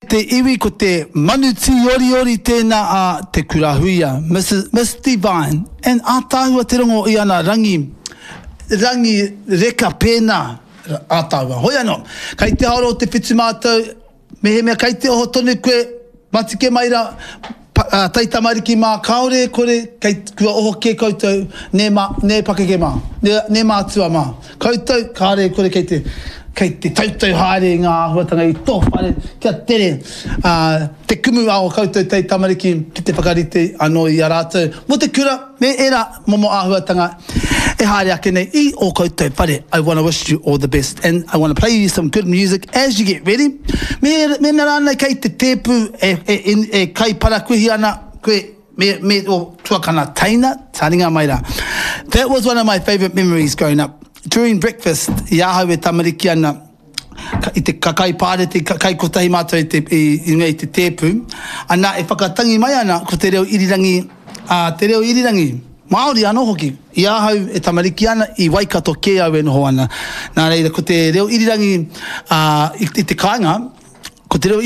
te iwi ko te manuti ori tēnā a te kurahuia, Miss Divine. And a tāhua te rongo i ana rangi reka pēnā a tāhua. Hoi anō, kai te haoro te whitu mātou, mea kai te oho tonu koe, matike maira, taita mariki mā kaore kore, kai kua oho ke koutou, ne pakeke mā, ne mātua mā. Koutou, kāre kore kei te tautau haere ngā huatanga i tō whare, kia tere, te kumu ao koutou tei tamariki ki te whakarite anō i a rātou. Mo te kura, me era momo āhuatanga e haere ake nei i o koutou whare. I want to wish you all the best and I want to play you some good music as you get ready. Me rānei kei te tēpu e kai parakuhi ana koe me o tuakana taina, taringa mai rā. That was one of my favourite memories growing up. During breakfast, i ahau e tamariki ana i te kakai pāre, te kakai kotahi mātou i te tēpu. Ana e whakatangi mai ana ko te reo irirangi, Māori anō hoki. I ahau e tamariki ana i Waikato ke au e noho ana. Nā reira, ko te reo irirangi i te kāinga, ko te reo